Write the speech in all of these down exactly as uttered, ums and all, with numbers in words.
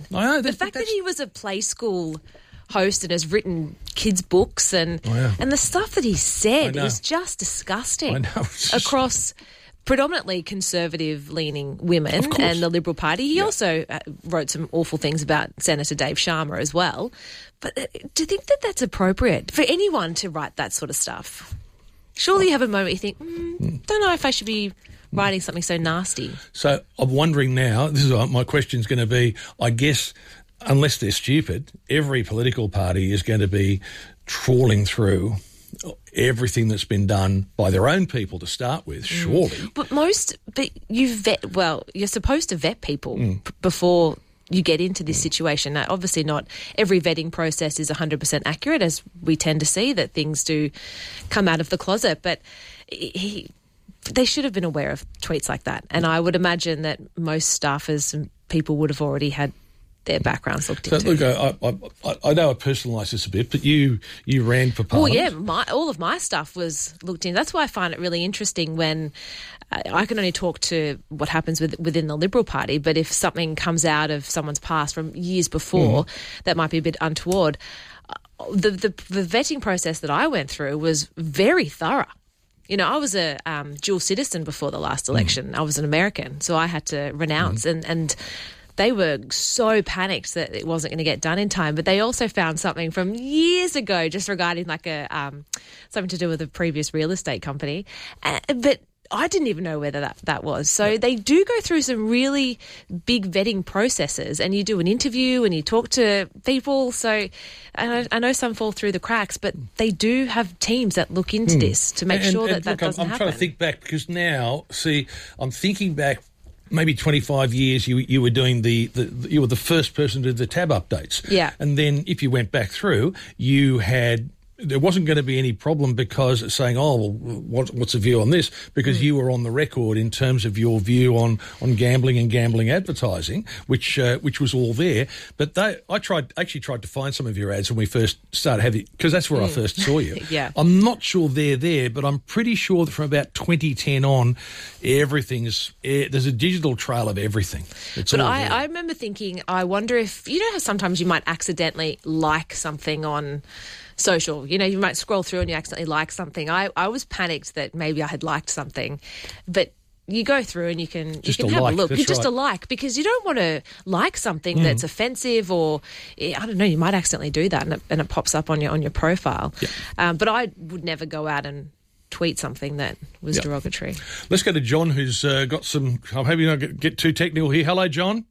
I know. The fact that he was a play school host and has written kids' books and Oh, yeah. and the stuff that he said I know. is just disgusting I know. It's just- across predominantly conservative-leaning women Of course. and the Liberal Party. He Yeah. also uh, wrote some awful things about Senator Dave Sharma as well. But uh, do you think that that's appropriate for anyone to write that sort of stuff? Surely you have a moment you think, mm, don't know if I should be writing something so nasty. So I'm wondering now, this is my question's going to be, I guess, unless they're stupid, every political party is going to be trawling through everything that's been done by their own people to start with, surely. But most, but you vet, well, you're supposed to vet people Mm. p- before you get into this situation. Now, obviously not every vetting process is one hundred percent accurate, as we tend to see that things do come out of the closet, but he, they should have been aware of tweets like that. And I would imagine that most staffers and people would have already had their backgrounds looked So, into. look, I, I, I, I know I personalise this a bit, but you you ran for Well, Parliament. yeah, my, all of my stuff was looked in. That's why I find it really interesting when uh, I can only talk to what happens with, within the Liberal Party, but if something comes out of someone's past from years before that might be a bit untoward, uh, the, the the vetting process that I went through was very thorough. You know, I was a um, dual citizen before the last election. I was an American, so I had to renounce and and. They were so panicked that it wasn't going to get done in time, but they also found something from years ago just regarding like a um, something to do with a previous real estate company. Uh, but I didn't even know whether that, that was. So they do go through some really big vetting processes, and you do an interview and you talk to people. So I, I know some fall through the cracks, but they do have teams that look into this to make And- sure and that that look, I'm- doesn't I'm happen. trying to think back because now, see, I'm thinking back. Maybe twenty-five years you you were doing the, the you were the first person to do the tab updates. Yeah. And then if you went back through, you had there wasn't going to be any problem because it's saying, oh, well, what, what's the view on this? Because mm. you were on the record in terms of your view on, on gambling and gambling advertising, which uh, which was all there. But they, I tried actually tried to find some of your ads when we first started having, because that's where mm. I first saw you. Yeah. I'm not sure they're there, but I'm pretty sure that from about twenty ten on, everything's eh, there's a digital trail of everything. It's But all I, there. I remember thinking, I wonder if, you know how sometimes you might accidentally like something on social. You know, you might scroll through and you accidentally like something. I, I was panicked that maybe I had liked something, but you go through and you can Just you can a have like, a look. that's You're just right. a like because you don't want to like something Mm. that's offensive or eh, I don't know. You might accidentally do that and it, and it pops up on your on your profile. Yeah. Um, but I would never go out and tweet something that was Yeah. derogatory. Let's go to John, who's uh, got some. I'm hoping I don't get too technical here. Hello, John.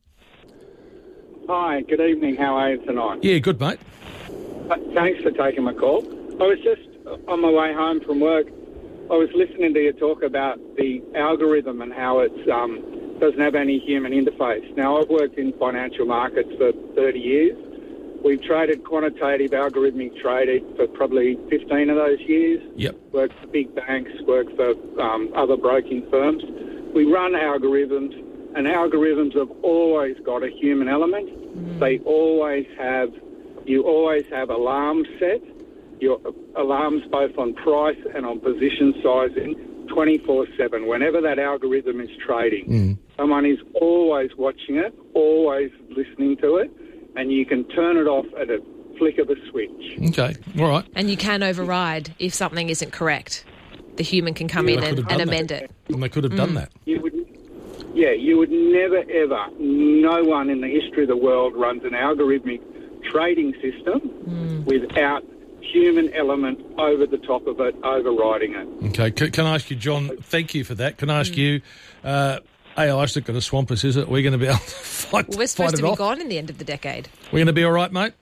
Hi, good evening. How are you tonight? Yeah, good, mate. Uh, Thanks for taking my call. I was just on my way home from work. I was listening to you talk about the algorithm and how it um, doesn't have any human interface. Now, I've worked in financial markets for thirty years. We've traded quantitative algorithmic trading for probably fifteen of those years. Yep. Worked for big banks, worked for um, other broking firms. We run algorithms, and algorithms have always got a human element. Mm. They always have, you always have alarms set. Your alarms both on price and on position sizing twenty-four seven. Whenever that algorithm is trading, Mm. someone is always watching it, always listening to it, and you can turn it off at a flick of a switch. Okay, all right. And you can override if something isn't correct. The human can come Yeah, in they and, could have and done amend that. it. And they could have done that. You would, yeah, you would never, ever, no one in the history of the world runs an algorithmic trading system Mm. without human element over the top of it, overriding it. Okay, can, can I ask you, John, thank you for that. Can I ask you, uh, A I's not going to swamp us, is it? We're going to be able to fight, Well, we're fight supposed it to be off? gone in the end of the decade. We're going to be all right, mate?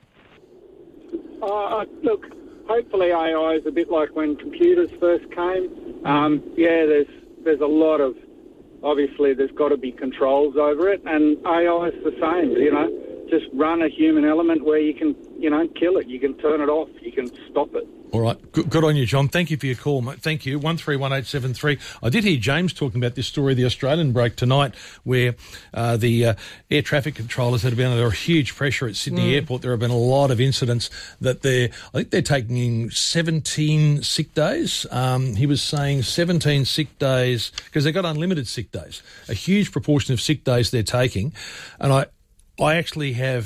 Uh, look, hopefully A I is a bit like when computers first came. Um, yeah, there's there's a lot of, obviously there's got to be controls over it, and A I is the same, you know. Just run a human element where you can, you know, kill it. You can turn it off. You can stop it. All right. Good, good on you, John. Thank you for your call, mate. Thank you. one three one eight seven three. I did hear James talking about this story, the Australian break tonight, where uh, the uh, air traffic controllers that have been under huge pressure at Sydney Mm. Airport. There have been a lot of incidents that they're, I think they're taking in seventeen sick days. Um, he was saying seventeen sick days because they've got unlimited sick days. A huge proportion of sick days they're taking. And I, I actually have